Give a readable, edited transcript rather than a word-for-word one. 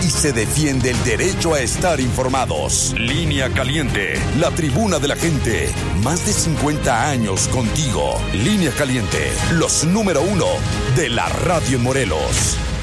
y se defiende el derecho a estar informados. Línea Caliente, la tribuna de la gente. Más de 50 años contigo. Línea Caliente, los número 1 de la radio en Morelos.